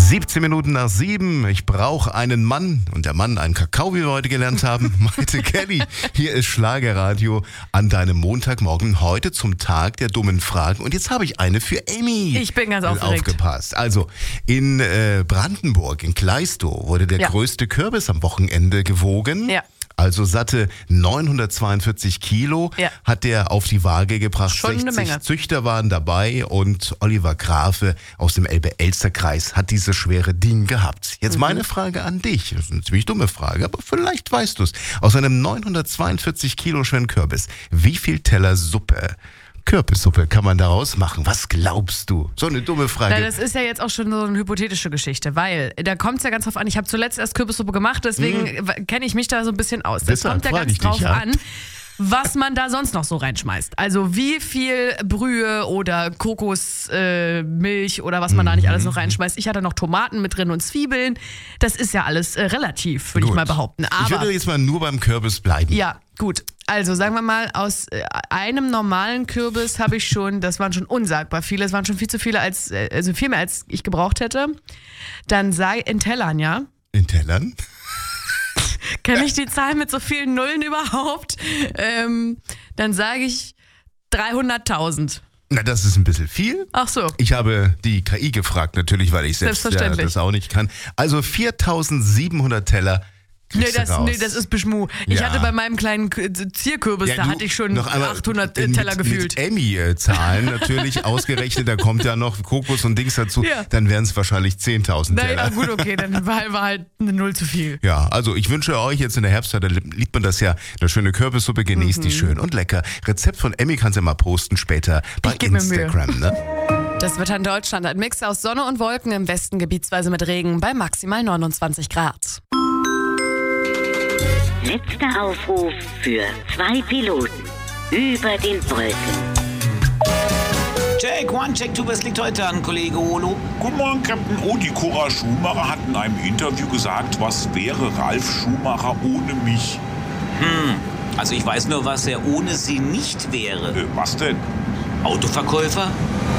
17 Minuten nach 7. Ich brauche einen Mann und der Mann einen Kakao, wie wir heute gelernt haben. Maite Kelly, hier ist Schlagerradio an deinem Montagmorgen heute zum Tag der dummen Fragen. Und jetzt habe ich eine für Amy. Ich bin ganz aufgeregt. Aufgepasst. Also in Brandenburg, in Kleistow, wurde der größte Kürbis am Wochenende gewogen. Ja. Also satte 942 Kilo hat der auf die Waage gebracht. Schon eine 60 Menge. Züchter waren dabei und Oliver Grafe aus dem Elbe-Elster-Kreis hat dieses schwere Ding gehabt. Jetzt meine Frage an dich. Das ist eine ziemlich dumme Frage, aber vielleicht weißt du es. Aus einem 942 Kilo schweren Kürbis, wie viel Teller Kürbissuppe kann man daraus machen? Was glaubst du? So eine dumme Frage. Na, das ist ja jetzt auch schon so eine hypothetische Geschichte, weil da kommt es ja ganz drauf an. Ich habe zuletzt erst Kürbissuppe gemacht, deswegen kenne ich mich da so ein bisschen aus. Das Deshalb kommt ja frag ganz ich dich, drauf ja. an, was man da sonst noch so reinschmeißt. Also wie viel Brühe oder Kokosmilch oder was man da nicht alles noch reinschmeißt. Ich hatte noch Tomaten mit drin und Zwiebeln. Das ist ja alles relativ, würde ich mal behaupten. Ich würde jetzt mal nur beim Kürbis bleiben. Ja, gut. Also sagen wir mal, aus einem normalen Kürbis habe ich schon, das waren schon unsagbar viele, es waren schon viel zu viele, also viel mehr als ich gebraucht hätte. Dann sei in Tellern, ja? In Tellern? Kenne ich die Zahl mit so vielen Nullen überhaupt? Dann sage ich 300.000. Na, das ist ein bisschen viel. Ach so. Ich habe die KI gefragt, natürlich, weil ich selbst das auch nicht kann. Also 4.700 Teller. Nee, das ist Beschmu. Ich hatte bei meinem kleinen Zierkürbis, da hatte ich schon noch 800 Teller gefühlt. Mit Emmy-Zahlen natürlich ausgerechnet, da kommt ja noch Kokos und Dings dazu, dann wären es wahrscheinlich 10.000 Teller. Na ja, gut, okay, dann war halt eine Null zu viel. Ja, also ich wünsche euch jetzt in der Herbstzeit, da liebt man das ja, eine schöne Kürbissuppe, genießt die schön und lecker. Rezept von Emmy kannst du ja mal posten später bei Instagram, ne? Das Wetter in Deutschland, ein Mix aus Sonne und Wolken, im Westen gebietsweise mit Regen bei maximal 29 Grad. Letzter Aufruf für 2 Piloten über den Wolken. Check, one, check, two, was liegt heute an, Kollege Olo? Guten Morgen, Captain O. Die Cora Schumacher hat in einem Interview gesagt, was wäre Ralf Schumacher ohne mich? Also ich weiß nur, was er ohne sie nicht wäre. Was denn? Autoverkäufer?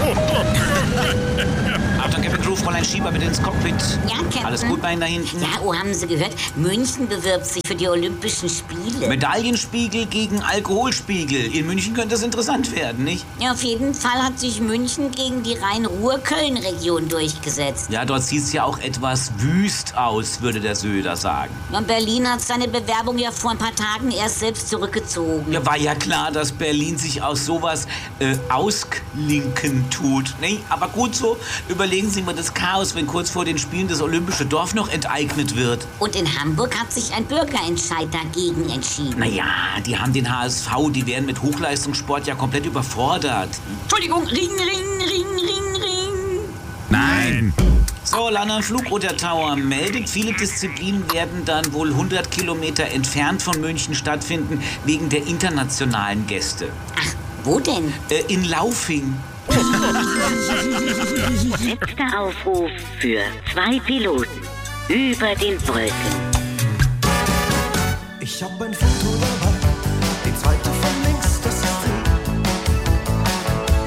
Achtung, Captain Groove, Fräulein Schieber bitte ins Cockpit. Ja, Captain. Alles gut bei Ihnen da hinten? Ja, haben Sie gehört? München bewirbt sich für die Olympischen Spiele. Medaillenspiegel gegen Alkoholspiegel. In München könnte das interessant werden, nicht? Ja, auf jeden Fall hat sich München gegen die Rhein-Ruhr-Köln-Region durchgesetzt. Ja, dort sieht es ja auch etwas wüst aus, würde der Söder sagen. Und Berlin hat seine Bewerbung ja vor ein paar Tagen erst selbst zurückgezogen. Ja, war ja klar, dass Berlin sich aus sowas ausklinken tut. Nee, aber gut so, überlegen Sie mal das Chaos, wenn kurz vor den Spielen das Olympische Dorf noch enteignet wird. Und in Hamburg hat sich ein Bürgerentscheid dagegen entschieden. Naja, die haben den HSV, die werden mit Hochleistungssport ja komplett überfordert. Entschuldigung, Ring, Ring, Ring, Ring, Ring. Nein! So, London Flugroute Tower meldet, viele Disziplinen werden dann wohl 100 Kilometer entfernt von München stattfinden, wegen der internationalen Gäste. Ach, wo denn? In Laufing. Letzter Aufruf für 2 Piloten über den Wolken. Ich hab ein Foto dabei.